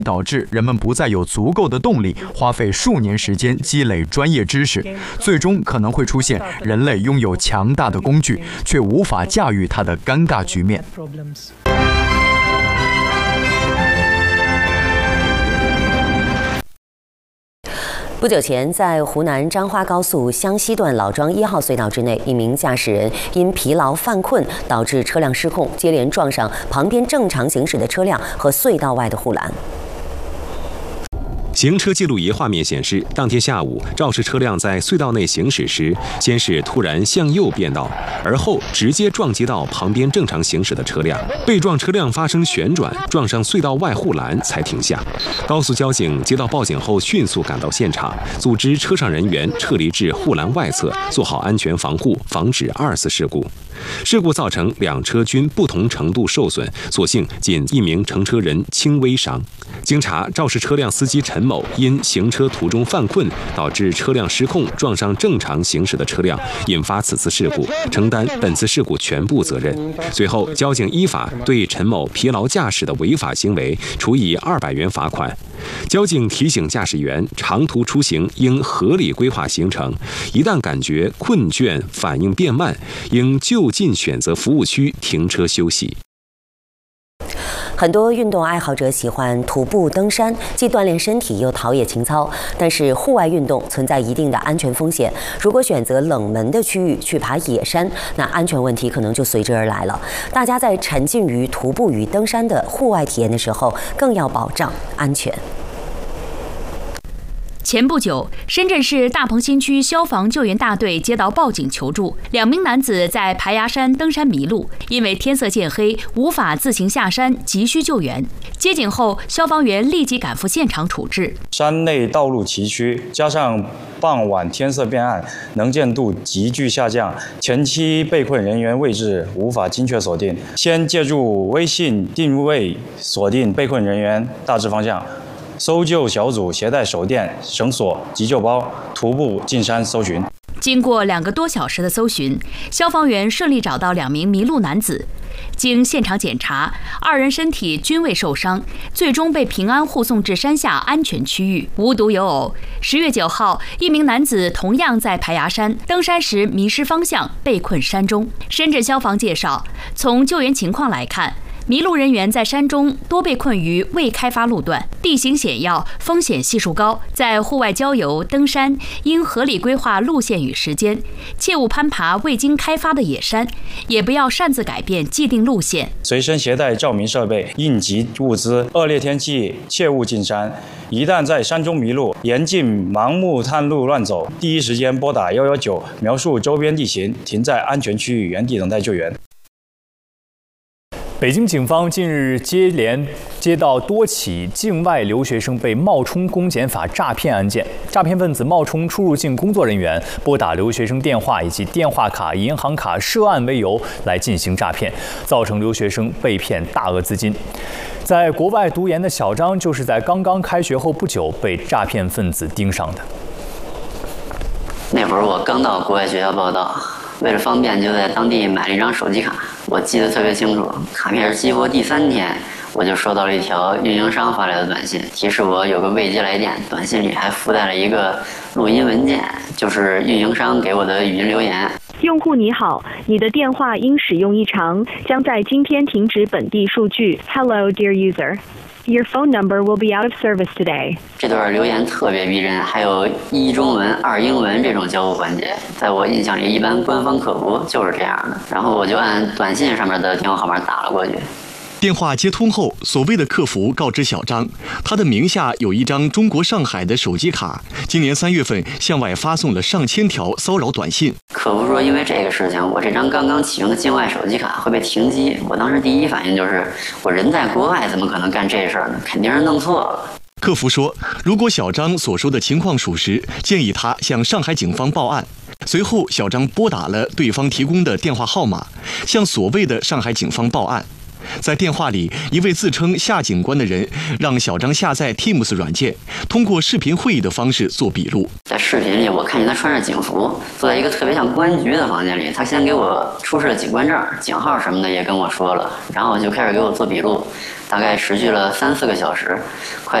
导致人们不再有足够的动力花费数年时间积累专业知识，最终可能会出现人类拥有强大的工具，却无法驾驭它的尴尬局面。 不久前，在湖南彰化高速湘西段老庄1号隧道之内，一名驾驶人因疲劳犯困导致车辆失控，接连撞上旁边正常行驶的车辆和隧道外的护栏。 行车记录仪画面显示，当天下午，肇事车辆在隧道内行驶时，先是突然向右变道，而后直接撞击到旁边正常行驶的车辆。被撞车辆发生旋转，撞上隧道外护栏才停下。高速交警接到报警后，迅速赶到现场，组织车上人员撤离至护栏外侧，做好安全防护，防止二次事故。事故造成两车均不同程度受损，所幸仅一名乘车人轻微伤。经查，肇事车辆司机陈某因行车途中犯困，导致车辆失控撞上正常行驶的车辆，引发此次事故，承担本次事故全部责任。随后，交警依法对陈某疲劳驾驶的违法行为处以200元罚款。交警提醒驾驶员，长途出行应合理规划行程，一旦感觉困倦、反应变慢，应就近选择服务区停车休息。 很多运动爱好者喜欢徒步登山，既锻炼身体又陶冶情操。但是户外运动存在一定的安全风险，如果选择冷门的区域去爬野山，那安全问题可能就随之而来了。大家在沉浸于徒步与登山的户外体验的时候，更要保障安全。 前不久，深圳市大鹏新区消防救援大队接到报警求助，2名男子在排牙山登山迷路，因为天色渐黑，无法自行下山，急需救援。接警后，消防员立即赶赴现场处置。 山内道路崎岖，加上傍晚天色变暗，能见度急剧下降，前期被困人员位置无法精确锁定。先借助微信定位锁定被困人员大致方向。搜救小组携带手电、绳索、急救包，徒步进山搜寻。 经过2个多小时的搜寻，消防员顺利找到2名迷路男子。经现场检查，2人身体均未受伤，最终被平安护送至山下安全区域。无独有偶，10月9号，一名男子同样在排牙山登山时迷失方向，被困山中。深圳消防介绍，从救援情况来看，迷路人员在山中多被困于未开发路段，地形险要，风险系数高。在户外郊游、登山，应合理规划路线与时间，切勿攀爬未经开发的野山，也不要擅自改变既定路线。 随身携带照明设备、应急物资，恶劣天气切勿进山。一旦在山中迷路，严禁盲目探路乱走，第一时间拨打119，描述周边地形，停在安全区域原地等待救援。 北京警方近日接连接到多起境外留学生被冒充公检法诈骗案件，诈骗分子冒充出入境工作人员，拨打留学生电话以及电话卡、银行卡涉案为由来进行诈骗，造成留学生被骗大额资金。在国外读研的小张，就是在刚刚开学后不久被诈骗分子盯上的。 那会儿我刚到国外学校报到，为了方便，就在当地买了一张手机卡。我记得特别清楚，卡片激活第3天，我就收到了一条运营商发来的短信，提示我有个未接来电，短信里还附带了一个录音文件，就是运营商给我的语音留言。 用户你好，你的电话因使用异常，将在今天停止本地数据。Hello, dear user. Your phone number will be out of service today. 这段留言特别逼真，还有1中文2英文这种交互环节，在我印象里，一般官方客服就是这样的。然后我就按短信上面的电话号码打了过去。 电话接通后，所谓的客服告知小张，他的名下有一张中国上海的手机卡，今年3月份向外发送了上千条骚扰短信。 客服说，因为这个事情，我这张刚刚启用的境外手机卡会被停机。我当时第一反应就是，我人在国外，怎么可能干这事儿呢？肯定是弄错了。 客服说，如果小张所说的情况属实，建议他向上海警方报案。随后，小张拨打了对方提供的电话号码，向所谓的上海警方报案。在电话里，一位自称夏警官的人让小张下载 Teams 软件，通过视频会议的方式做笔录。 在视频里，我看见他穿着警服，坐在一个特别像公安局的房间里。他先给我出示了警官证、警号什么的也跟我说了，然后就开始给我做笔录，大概持续了3、4个小时，快